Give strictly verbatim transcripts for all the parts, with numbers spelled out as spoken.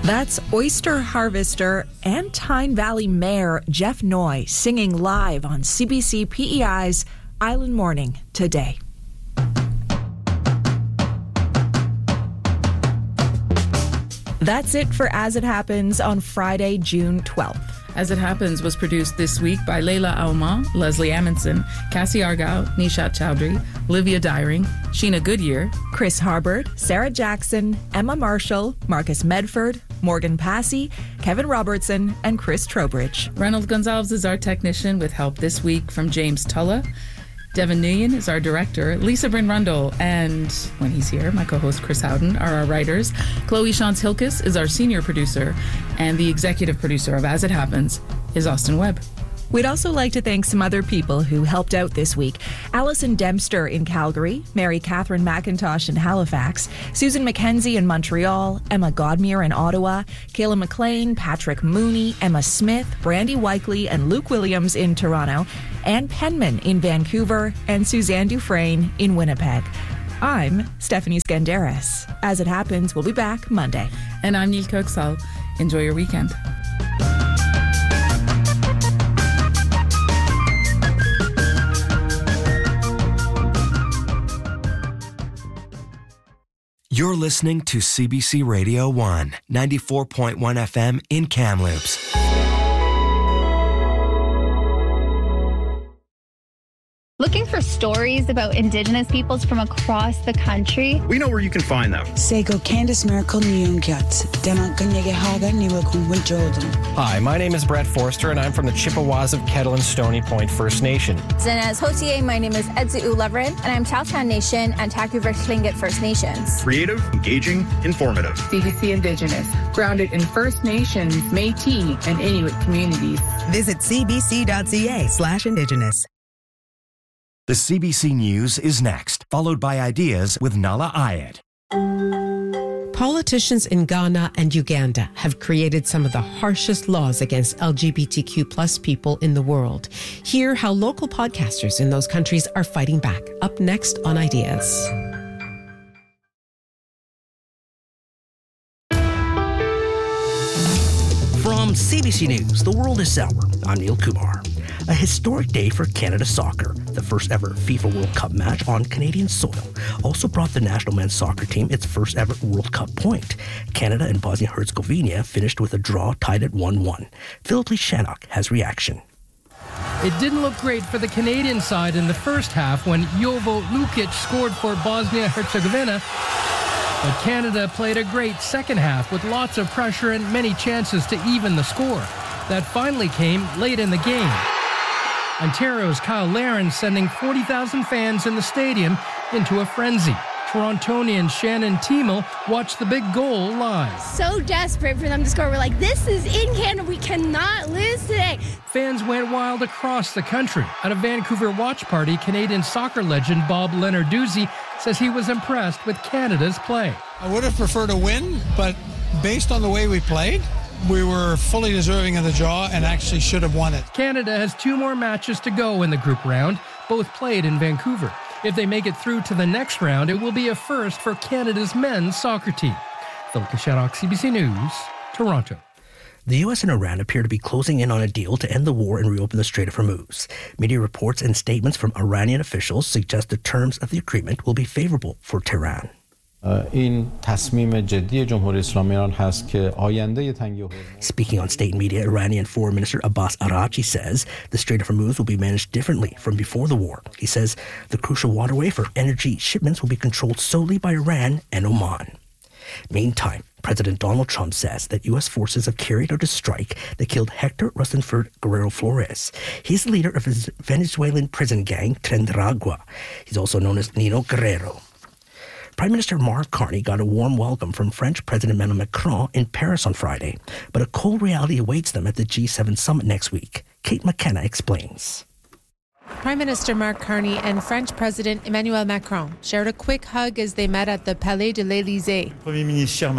That's oyster harvester and Tyne Valley Mayor Jeff Noy singing live on C B C P E I's Island Morning today. That's it for As It Happens on Friday, June twelfth. As It Happens was produced this week by Leila Alma, Leslie Amundsen, Cassie Argyle, Nishat Chowdhury, Olivia Dyring, Sheena Goodyear, Chris Harbord, Sarah Jackson, Emma Marshall, Marcus Medford, Morgan Passy, Kevin Robertson, and Chris Trowbridge. Reynold Gonzalez is our technician with help this week from James Tulla. Devin Nguyen is our director. Lisa Bryn Rundle and, when he's here, my co-host Chris Howden are our writers. Chloe Shantz-Hilkes is our senior producer. And the executive producer of As It Happens is Austin Webb. We'd also like to thank some other people who helped out this week. Alison Dempster in Calgary, Mary Catherine McIntosh in Halifax, Susan McKenzie in Montreal, Emma Godmere in Ottawa, Kayla McLean, Patrick Mooney, Emma Smith, Brandy Weikley, and Luke Williams in Toronto, Ann Penman in Vancouver, and Suzanne Dufresne in Winnipeg. I'm Stephanie Skandaris. As It Happens, we'll be back Monday. And I'm Neil Kirksall. Enjoy your weekend. You're listening to C B C Radio one, ninety-four point one F M in Kamloops. Looking for stories about Indigenous peoples from across the country? We know where you can find them. Sego Candice Miracle Hi, my name is Brett Forster, and I'm from the Chippewas of Kettle and Stony Point First Nation. Zinez Hotier, my name is Edzu Leverin, and I'm Tahltan Nation and Taku-Versh Tlingit First Nations. Creative, engaging, informative. C B C Indigenous, grounded in First Nations, Métis, and Inuit communities. Visit cbc.ca slash Indigenous. The C B C News is next, followed by Ideas with Nala Ayed. Politicians in Ghana and Uganda have created some of the harshest laws against L G B T Q plus people in the world. Hear how local podcasters in those countries are fighting back. Up next on Ideas. From C B C News, The World is Sour, I'm Neil Kumar. A historic day for Canada soccer. The first ever FIFA World Cup match on Canadian soil also brought the national men's soccer team its first ever World Cup point. Canada and Bosnia-Herzegovina finished with a draw tied at one one. Philip Lee Shannock has reaction. It didn't look great for the Canadian side in the first half when Jovo Lukic scored for Bosnia-Herzegovina. But Canada played a great second half with lots of pressure and many chances to even the score. That finally came late in the game. Ontario's Kyle Laren sending forty thousand fans in the stadium into a frenzy. Torontonian Shannon Tiemel watched the big goal live. So desperate for them to score. We're like, this is in Canada. We cannot lose today. Fans went wild across the country. At a Vancouver watch party, Canadian soccer legend Bob Lenarduzzi says he was impressed with Canada's play. I would have preferred a win, but based on the way we played, we were fully deserving of the draw and actually should have won it. Canada has two more matches to go in the group round, both played in Vancouver. If they make it through to the next round, it will be a first for Canada's men's soccer team. Philip Shannock, C B C News, Toronto. The U S and Iran appear to be closing in on a deal to end the war and reopen the Strait of Hormuz. Media reports and statements from Iranian officials suggest the terms of the agreement will be favorable for Tehran. این تصمیم جدی جمهوری اسلامی ایران هست که آینده تنگی هرمز. Speaking on state media, Iranian Foreign Minister Abbas Araghchi says the Strait of Hormuz will be managed differently from before the war. He says the crucial waterway for energy shipments will be controlled solely by Iran and Oman. Meantime, President Donald Trump says that U S forces have carried out a strike that killed Hector Rosenfeld Guerrero Flores. He's the leader of his Venezuelan prison gang, Tren de Aragua. He's also known as Nino Guerrero. Prime Minister Mark Carney got a warm welcome from French President Emmanuel Macron in Paris on Friday, but a cold reality awaits them at the G seven summit next week. Kate McKenna explains. Prime Minister Mark Carney and French President Emmanuel Macron shared a quick hug as they met at the Palais de l'Élysée. Premier ministre, cher Marc.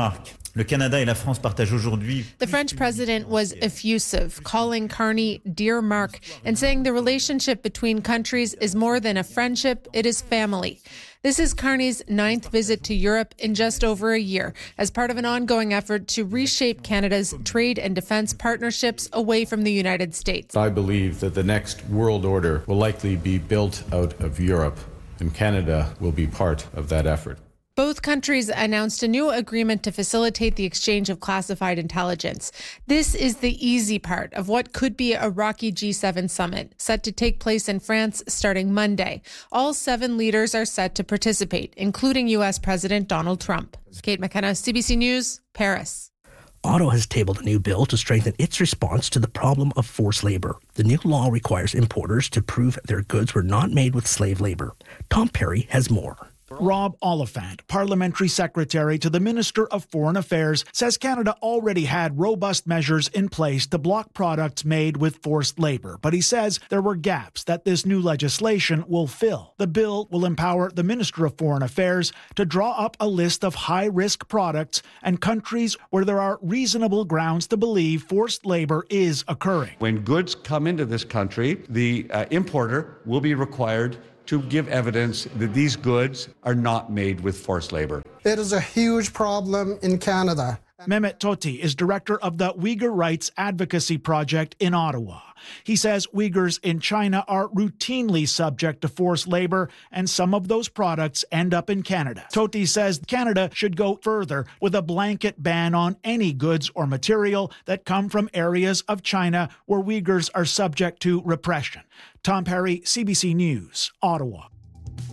Le Canada et la France partagent aujourd'hui. The French president was effusive, calling Carney dear Mark and saying the relationship between countries is more than a friendship, it is family. This is Carney's ninth visit to Europe in just over a year, as part of an ongoing effort to reshape Canada's trade and defense partnerships away from the United States. I believe that the next world order will likely be built out of Europe, and Canada will be part of that effort. Both countries announced a new agreement to facilitate the exchange of classified intelligence. This is the easy part of what could be a rocky G seven summit, set to take place in France starting Monday. All seven leaders are set to participate, including U S President Donald Trump. Kate McKenna, C B C News, Paris. Ottawa has tabled a new bill to strengthen its response to the problem of forced labor. The new law requires importers to prove their goods were not made with slave labor. Tom Perry has more. Rob Oliphant, Parliamentary Secretary to the Minister of Foreign Affairs, says Canada already had robust measures in place to block products made with forced labor, but he says there were gaps that this new legislation will fill. The bill will empower the Minister of Foreign Affairs to draw up a list of high-risk products and countries where there are reasonable grounds to believe forced labor is occurring. When goods come into this country, the uh, importer will be required to give evidence that these goods are not made with forced labor. It is a huge problem in Canada. Mehmet Toti is director of the Uyghur Rights Advocacy Project in Ottawa. He says Uyghurs in China are routinely subject to forced labor, and some of those products end up in Canada. Toti says Canada should go further with a blanket ban on any goods or material that come from areas of China where Uyghurs are subject to repression. Tom Perry, C B C News, Ottawa.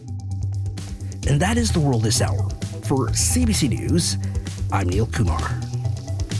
And that is the world this hour. For C B C News, I'm Neil Kumar.